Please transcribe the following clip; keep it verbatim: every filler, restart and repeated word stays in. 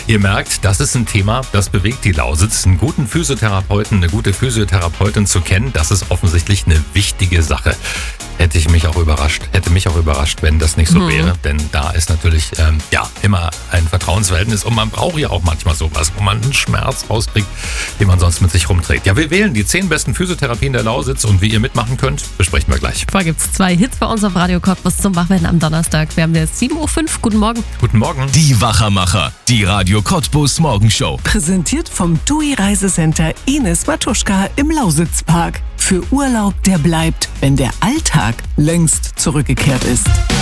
Ihr merkt, das ist ein Thema, das bewegt die Lausitz. Einen guten Physiotherapeuten, eine gute Physiotherapeutin zu kennen, das ist offensichtlich eine wichtige Sache. Hätte ich mich auch überrascht, hätte mich auch überrascht, wenn das nicht so Mhm. wäre. Denn da ist natürlich ähm, ja immer ein Vertrauensverhältnis und man braucht ja auch manchmal sowas, wo man einen Schmerz rauskriegt, den man sonst mit sich rumträgt. Ja, wir wählen die zehn besten Physiotherapien der Lausitz und wie ihr mitmachen könnt, besprechen wir gleich. Vorher gibt es zwei Hits bei uns auf Radio Cottbus zum Wachwerden am Donnerstag. Wir haben jetzt sieben Uhr fünf. Guten Morgen. Guten Morgen. Die Wachermacher, die Radio Cottbus Morgenshow. Präsentiert vom T U I Reisecenter Ines Matuschka im Lausitzpark. Für Urlaub, der bleibt, wenn der Alltag längst zurückgekehrt ist.